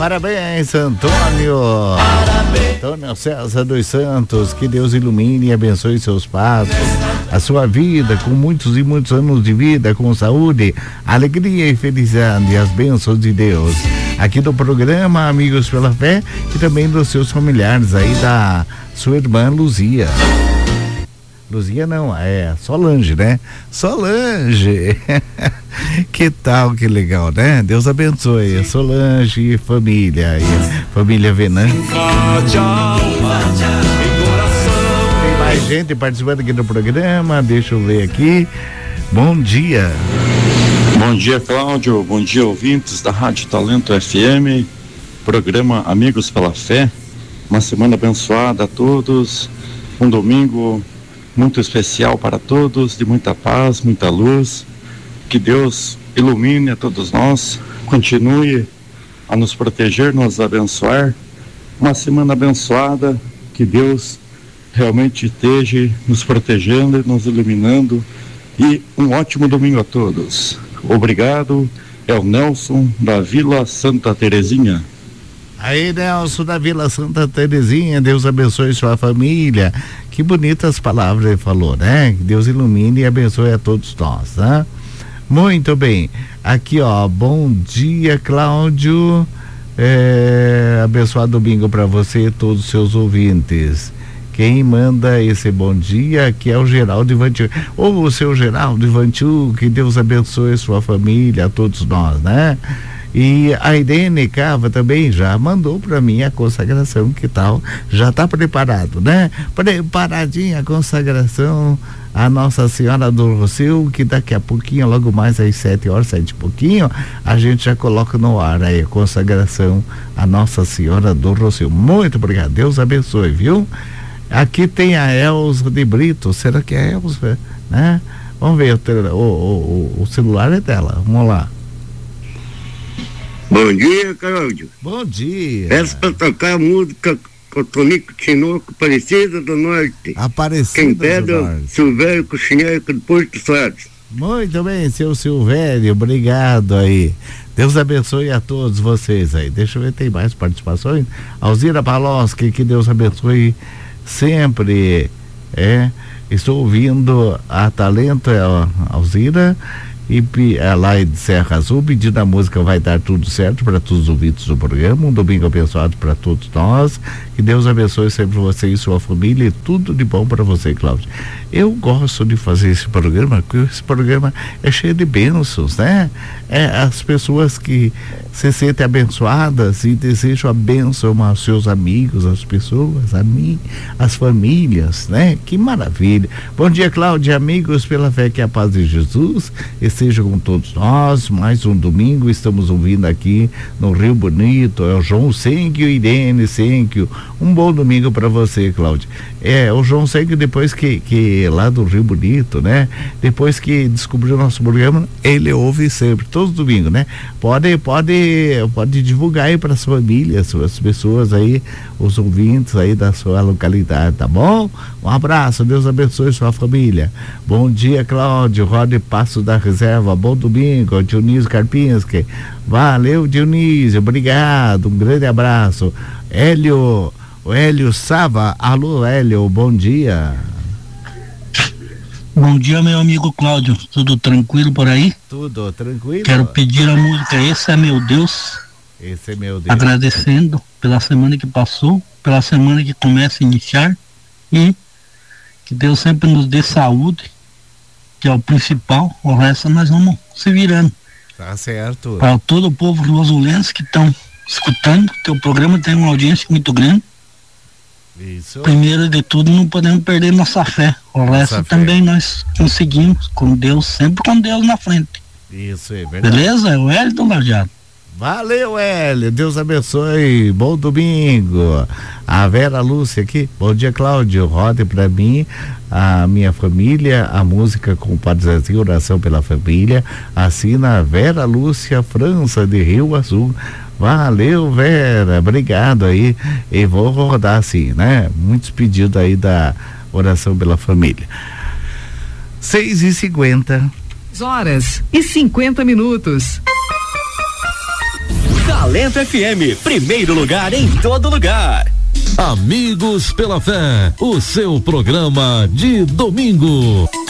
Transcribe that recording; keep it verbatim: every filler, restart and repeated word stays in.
Parabéns, Antônio. Parabéns. Antônio César dos Santos, que Deus ilumine e abençoe seus passos, a sua vida, com muitos e muitos anos de vida, com saúde, alegria e felicidade, e as bênçãos de Deus. Aqui do programa Amigos pela Fé e também dos seus familiares aí, da sua irmã Luzia. Luzia não, é Solange, né? Solange! Que tal, que legal, né? Deus abençoe Solange e família, e família Venan. Tem mais gente participando aqui do programa, deixa eu ver aqui. Bom dia. Bom dia, Cláudio. Bom dia, ouvintes da Rádio Talento F M, programa Amigos pela Fé. Uma semana abençoada a todos, um domingo muito especial para todos, de muita paz, muita luz. Que Deus ilumine a todos nós, continue a nos proteger, nos abençoar. Uma semana abençoada, que Deus realmente esteja nos protegendo, nos iluminando, e um ótimo domingo a todos. Obrigado, é o Nelson da Vila Santa Terezinha. Aí, Nelson da Vila Santa Terezinha, Deus abençoe sua família. Que bonitas palavras ele falou, né? Que Deus ilumine e abençoe a todos nós, né? Muito bem. Aqui, ó, bom dia, Cláudio. É, abençoado domingo para você e todos os seus ouvintes. Quem manda esse bom dia aqui é o Geraldo Ivantiu. Ô, o seu Geraldo Ivantiu, que Deus abençoe sua família, a todos nós, né? E a Irene Cava também já mandou para mim a consagração, que tal? Já está preparado, né? Preparadinha a consagração a Nossa Senhora do Rossio, que daqui a pouquinho, logo mais às sete horas, sete e pouquinho, a gente já coloca no ar aí a consagração a Nossa Senhora do Rossio. Muito obrigado, Deus abençoe, viu? Aqui tem a Elza de Brito, será que é a Elza, né? Vamos ver, o, o, o celular é dela, vamos lá. Bom dia, Cláudio. Bom dia. Peço pra tocar a música Cotonico Tinoco, Aparecida do Norte. Aparecida Quem pede é o Silvério Cuchinheco de Porto Santos. Muito bem, seu Silvério, obrigado aí. Deus abençoe a todos vocês aí. Deixa eu ver, tem mais participações? Alzira Paloski, que Deus abençoe sempre. É, estou ouvindo a Talento, é a Alzira. E é lá de Serra Azul, pedindo a música Vai Dar Tudo Certo para todos os ouvintes do programa. Um domingo abençoado para todos nós. Que Deus abençoe sempre você e sua família, e tudo de bom para você, Cláudio. Eu gosto de fazer esse programa, porque esse programa é cheio de bênçãos, né? É, as pessoas que se sentem abençoadas e desejam a bênção aos seus amigos, às pessoas, a mim, as famílias, né? Que maravilha. Bom dia, Cláudio, amigos pela fé, que a paz de Jesus esteja com todos nós. Mais um domingo, estamos ouvindo aqui no Rio Bonito, é o João Senquio, Irene Senquio. Um bom domingo para você, Cláudio. É, o João Senquio, depois que, que lá do Rio Bonito, né? Depois que descobriu o nosso programa, ele ouve sempre, todos os domingos, né? Pode, pode, pode divulgar aí para as famílias, as pessoas aí, os ouvintes aí da sua localidade, tá bom? Um abraço, Deus abençoe sua família. Bom dia, Cláudio, Roda e Passo da Reserva, bom domingo, Dionísio Karpinski. Valeu, Dionísio, obrigado, um grande abraço. Hélio, o Hélio Sava, alô Hélio, bom dia. Bom dia, meu amigo Cláudio, tudo tranquilo por aí? Tudo tranquilo. Quero pedir a música Esse é Meu Deus. Esse é Meu Deus. Agradecendo pela semana que passou, pela semana que começa a iniciar, e que Deus sempre nos dê saúde, que é o principal, o resto nós vamos se virando. Tá certo. Para todo o povo rosulense que estão escutando, teu programa tem uma audiência muito grande. Isso. Primeiro de tudo, não podemos perder nossa fé. O nossa resto fé. Também nós conseguimos, com Deus, sempre com Deus na frente. Isso, é verdade. Beleza? É o Hélio Lajado. Valeu, Hélio, Deus abençoe, bom domingo. A Vera Lúcia aqui, bom dia, Cláudio, rode pra mim, a minha família, a música com o Padre Zezinho, oração pela família, assina Vera Lúcia França de Rio Azul. Valeu, Vera, obrigado aí, e vou rodar assim, né, muitos pedidos aí da oração pela família. Seis e cinquenta horas e cinquenta minutos. Talento F M, primeiro lugar em todo lugar. Amigos pela Fé, o seu programa de domingo.